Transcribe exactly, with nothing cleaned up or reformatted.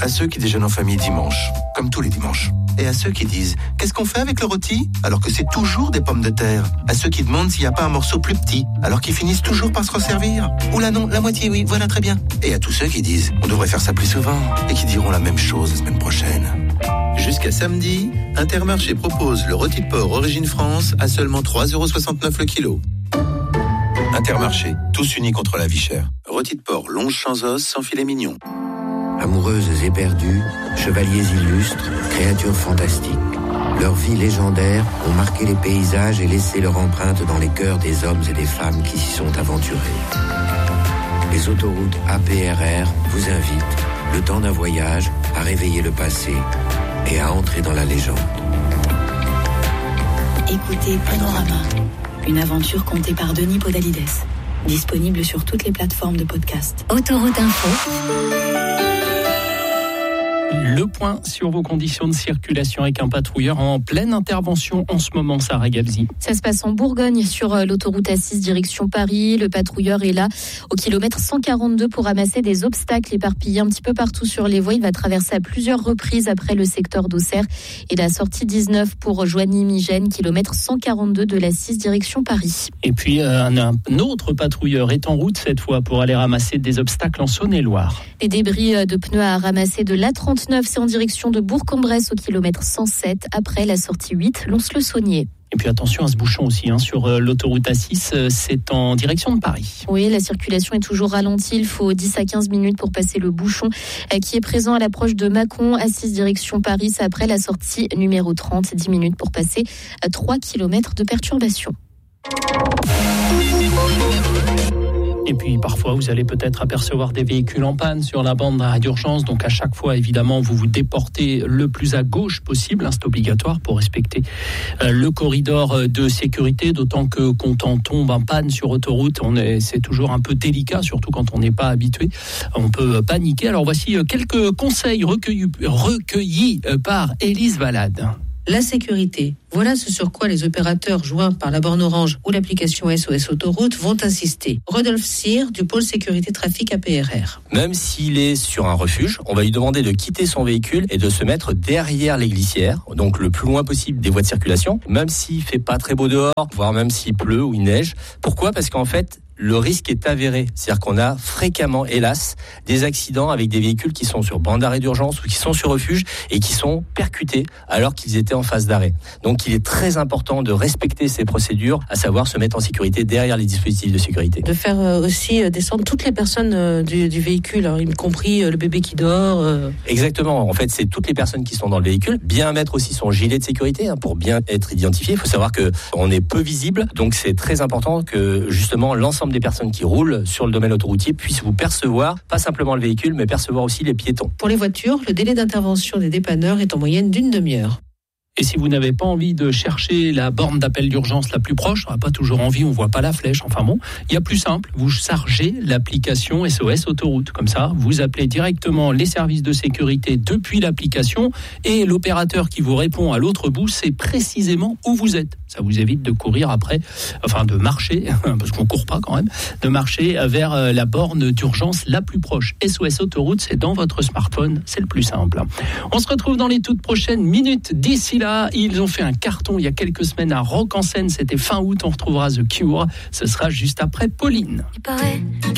À ceux qui déjeunent en famille dimanche, comme tous les dimanches. Et à ceux qui disent « Qu'est-ce qu'on fait avec le rôti ?» alors que c'est toujours des pommes de terre. À ceux qui demandent s'il n'y a pas un morceau plus petit, alors qu'ils finissent toujours par se resservir. Oula non, la moitié oui, voilà très bien. Et à tous ceux qui disent « On devrait faire ça plus souvent » et qui diront la même chose la semaine prochaine. Jusqu'à samedi, Intermarché propose le rôti de porc Origine France à seulement trois euros soixante-neuf le kilo. Intermarché, tous unis contre la vie chère. Rôti de porc longe sans os, sans filet mignon. Amoureuses éperdues, chevaliers illustres, créatures fantastiques. Leurs vies légendaires ont marqué les paysages et laissé leur empreinte dans les cœurs des hommes et des femmes qui s'y sont aventurés. Les autoroutes A P R R vous invitent, le temps d'un voyage, à réveiller le passé et à entrer dans la légende. Écoutez Panorama, une aventure contée par Denis Podalides. Disponible sur toutes les plateformes de podcast. Autoroute Info. Le point sur vos conditions de circulation avec un patrouilleur en pleine intervention en ce moment, Sarah Gabzi. Ça se passe en Bourgogne sur l'autoroute A six direction Paris. Le patrouilleur est là au kilomètre cent quarante-deux pour ramasser des obstacles éparpillés un petit peu partout sur les voies. Il va traverser à plusieurs reprises après le secteur d'Auxerre et la sortie dix-neuf pour Joigny-Migène, kilomètre cent quarante-deux de l'A six direction Paris. Et puis un, un autre patrouilleur est en route cette fois pour aller ramasser des obstacles en Saône-et-Loire. Les débris de pneus à ramasser de l'A trente-neuf, c'est en direction de Bourg-en-Bresse au kilomètre cent sept, après la sortie huit, Lons-le-Saunier. Et puis attention à ce bouchon aussi hein, sur euh, l'autoroute A six, euh, c'est en direction de Paris. Oui, la circulation est toujours ralentie, il faut dix à quinze minutes pour passer le bouchon euh, qui est présent à l'approche de Mâcon. A six direction Paris, c'est après la sortie numéro trente, dix minutes pour passer à trois kilomètres de perturbation. Et puis parfois vous allez peut-être apercevoir des véhicules en panne sur la bande d'arrêt d'urgence, donc à chaque fois évidemment vous vous déportez le plus à gauche possible, hein, c'est obligatoire pour respecter euh, le corridor de sécurité, d'autant que quand on tombe en panne sur autoroute, on est, c'est toujours un peu délicat, surtout quand on n'est pas habitué, on peut paniquer. Alors voici quelques conseils recueillis, recueillis par Élise Valade. La sécurité. Voilà ce sur quoi les opérateurs joints par la borne Orange ou l'application S O S Autoroute vont insister. Rodolphe Cyr du pôle sécurité trafic A P R R. Même s'il est sur un refuge, on va lui demander de quitter son véhicule et de se mettre derrière les glissières, donc le plus loin possible des voies de circulation, même s'il fait pas très beau dehors, voire même s'il pleut ou il neige. Pourquoi ? Parce qu'en fait, le risque est avéré. C'est-à-dire qu'on a fréquemment, hélas, des accidents avec des véhicules qui sont sur bande d'arrêt d'urgence ou qui sont sur refuge et qui sont percutés alors qu'ils étaient en phase d'arrêt. Donc il est très important de respecter ces procédures, à savoir se mettre en sécurité derrière les dispositifs de sécurité. De faire aussi descendre toutes les personnes du, du véhicule, alors, y compris le bébé qui dort. Euh... Exactement. En fait, c'est toutes les personnes qui sont dans le véhicule. Bien mettre aussi son gilet de sécurité hein, pour bien être identifié. Il faut savoir qu'on est peu visible, donc c'est très important que justement l'ensemble des personnes qui roulent sur le domaine autoroutier puissent vous percevoir, pas simplement le véhicule, mais percevoir aussi les piétons. Pour les voitures, le délai d'intervention des dépanneurs est en moyenne d'une demi-heure. Et si vous n'avez pas envie de chercher la borne d'appel d'urgence la plus proche, on n'a pas toujours envie, on voit pas la flèche, enfin bon, il y a plus simple, vous chargez l'application S O S Autoroute. Comme ça, vous appelez directement les services de sécurité depuis l'application et l'opérateur qui vous répond à l'autre bout, c'est précisément où vous êtes. Ça vous évite de courir après, enfin de marcher, parce qu'on court pas quand même, de marcher vers la borne d'urgence la plus proche. S O S Autoroute, c'est dans votre smartphone, c'est le plus simple. On se retrouve dans les toutes prochaines minutes. D'ici là, ils ont fait un carton il y a quelques semaines à Rock en Seine, c'était fin août, on retrouvera The Cure, ce sera juste après Pauline. Il paraît